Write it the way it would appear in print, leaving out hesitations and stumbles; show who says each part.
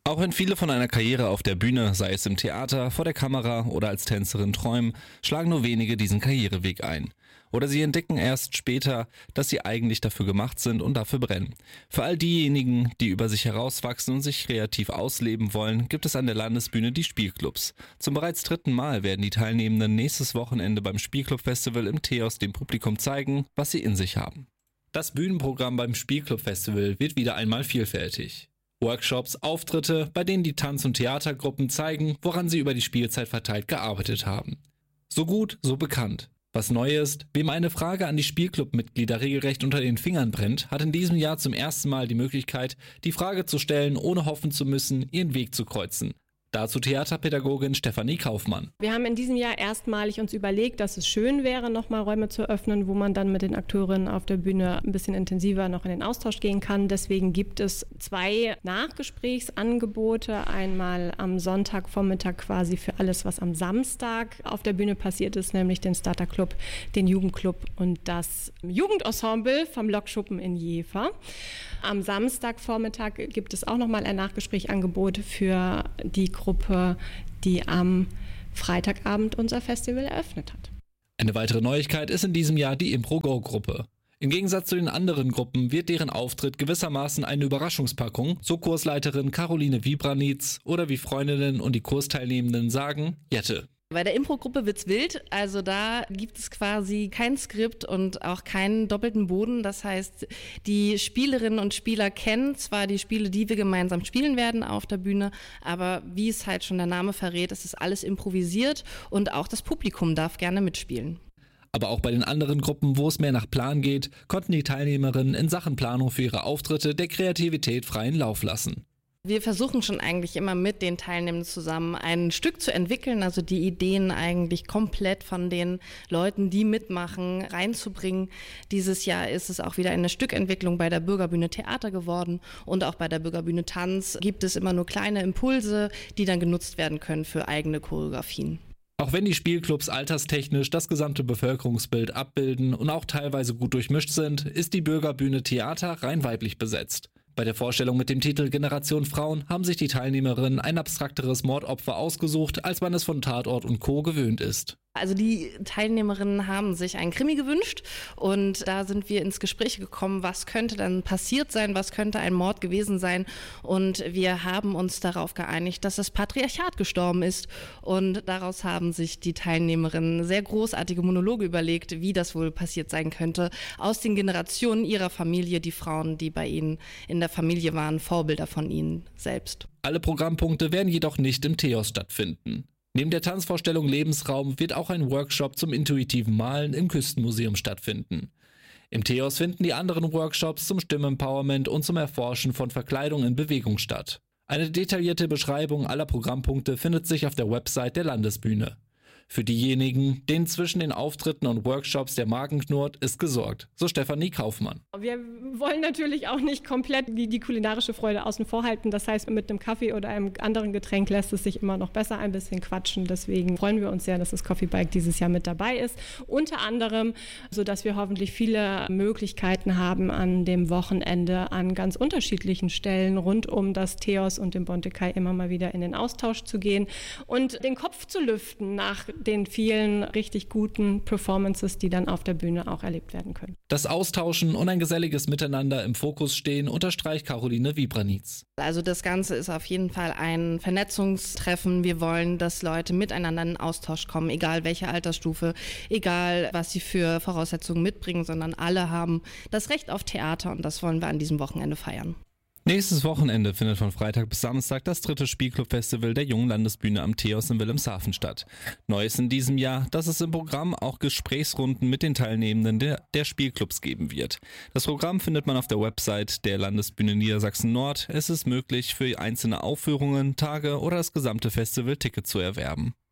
Speaker 1: Auch wenn viele von einer Karriere auf der Bühne, sei es im Theater, vor der Kamera oder als Tänzerin träumen, schlagen nur wenige diesen Karriereweg ein. Oder sie entdecken erst später, dass sie eigentlich dafür gemacht sind und dafür brennen. Für all diejenigen, die über sich herauswachsen und sich kreativ ausleben wollen, gibt es an der Landesbühne die Spielclubs. Zum bereits dritten Mal werden die Teilnehmenden nächstes Wochenende beim Spielclub-Festival im Teos dem Publikum zeigen, was sie in sich haben. Das Bühnenprogramm beim Spielclub-Festival wird wieder einmal vielfältig. Workshops, Auftritte, bei denen die Tanz- und Theatergruppen zeigen, woran sie über die Spielzeit verteilt gearbeitet haben. So gut, so bekannt. Was neu ist, wem eine Frage an die Spielclub-Mitglieder regelrecht unter den Fingern brennt, hat in diesem Jahr zum ersten Mal die Möglichkeit, die Frage zu stellen, ohne hoffen zu müssen, ihren Weg zu kreuzen. Dazu Theaterpädagogin Stefanie Kaufmann.
Speaker 2: Wir haben in diesem Jahr erstmalig uns überlegt, dass es schön wäre, nochmal Räume zu öffnen, wo man dann mit den Akteurinnen auf der Bühne ein bisschen intensiver noch in den Austausch gehen kann. Deswegen gibt es 2 Nachgesprächsangebote. Einmal am Sonntagvormittag quasi für alles, was am Samstag auf der Bühne passiert ist, nämlich den Starter Club, den Jugendclub und das Jugendensemble vom Lokschuppen in Jever. Am Samstagvormittag gibt es auch nochmal ein Nachgesprächsangebot für die Gruppe, die am Freitagabend unser Festival eröffnet hat.
Speaker 1: Eine weitere Neuigkeit ist in diesem Jahr die Impro-Go-Gruppe. Im Gegensatz zu den anderen Gruppen wird deren Auftritt gewissermaßen eine Überraschungspackung, so Kursleiterin Caroline Wiebranitz oder wie Freundinnen und die Kursteilnehmenden sagen, Jette.
Speaker 3: Bei der Impro-Gruppe wird's wild, also da gibt es quasi kein Skript und auch keinen doppelten Boden. Das heißt, die Spielerinnen und Spieler kennen zwar die Spiele, die wir gemeinsam spielen werden auf der Bühne, aber wie es halt schon der Name verrät, es ist alles improvisiert und auch das Publikum darf gerne mitspielen.
Speaker 1: Aber auch bei den anderen Gruppen, wo es mehr nach Plan geht, konnten die Teilnehmerinnen in Sachen Planung für ihre Auftritte der Kreativität freien Lauf lassen.
Speaker 3: Wir versuchen schon eigentlich immer mit den Teilnehmenden zusammen ein Stück zu entwickeln, also die Ideen eigentlich komplett von den Leuten, die mitmachen, reinzubringen. Dieses Jahr ist es auch wieder eine Stückentwicklung bei der Bürgerbühne Theater geworden und auch bei der Bürgerbühne Tanz gibt es immer nur kleine Impulse, die dann genutzt werden können für eigene Choreografien.
Speaker 1: Auch wenn die Spielclubs alterstechnisch das gesamte Bevölkerungsbild abbilden und auch teilweise gut durchmischt sind, ist die Bürgerbühne Theater rein weiblich besetzt. Bei der Vorstellung mit dem Titel Generation Frauen haben sich die Teilnehmerinnen ein abstrakteres Mordopfer ausgesucht, als man es von Tatort und Co. gewöhnt ist.
Speaker 3: Also die Teilnehmerinnen haben sich einen Krimi gewünscht und da sind wir ins Gespräch gekommen, was könnte dann passiert sein, was könnte ein Mord gewesen sein und wir haben uns darauf geeinigt, dass das Patriarchat gestorben ist und daraus haben sich die Teilnehmerinnen sehr großartige Monologe überlegt, wie das wohl passiert sein könnte, aus den Generationen ihrer Familie, die Frauen, die bei ihnen in der Familie waren, Vorbilder von ihnen selbst.
Speaker 1: Alle Programmpunkte werden jedoch nicht im Teos stattfinden. Neben der Tanzvorstellung Lebensraum wird auch ein Workshop zum intuitiven Malen im Küstenmuseum stattfinden. Im Teos finden die anderen Workshops zum Stimmempowerment und zum Erforschen von Verkleidung in Bewegung statt. Eine detaillierte Beschreibung aller Programmpunkte findet sich auf der Website der Landesbühne. Für diejenigen, denen zwischen den Auftritten und Workshops der Magen knurrt, ist gesorgt, so Stefanie Kaufmann.
Speaker 2: Wir wollen natürlich auch nicht komplett die kulinarische Freude außen vor halten. Das heißt, mit einem Kaffee oder einem anderen Getränk lässt es sich immer noch besser ein bisschen quatschen. Deswegen freuen wir uns sehr, dass das Coffee Bike dieses Jahr mit dabei ist. Unter anderem, sodass wir hoffentlich viele Möglichkeiten haben, an dem Wochenende an ganz unterschiedlichen Stellen rund um das Teos und den Bontekai immer mal wieder in den Austausch zu gehen und den Kopf zu lüften nach den vielen richtig guten Performances, die dann auf der Bühne auch erlebt werden können.
Speaker 1: Das Austauschen und ein geselliges Miteinander im Fokus stehen, unterstreicht Caroline Wiebranitz.
Speaker 3: Also das Ganze ist auf jeden Fall ein Vernetzungstreffen. Wir wollen, dass Leute miteinander in Austausch kommen, egal welche Altersstufe, egal was sie für Voraussetzungen mitbringen, sondern alle haben das Recht auf Theater und das wollen wir an diesem Wochenende feiern.
Speaker 1: Nächstes Wochenende findet von Freitag bis Samstag das 3. Spielclub-Festival der Jungen Landesbühne am Teos in Wilhelmshaven statt. Neu ist in diesem Jahr, dass es im Programm auch Gesprächsrunden mit den Teilnehmenden der Spielclubs geben wird. Das Programm findet man auf der Website der Landesbühne Niedersachsen Nord. Es ist möglich, für einzelne Aufführungen, Tage oder das gesamte Festival Ticket zu erwerben.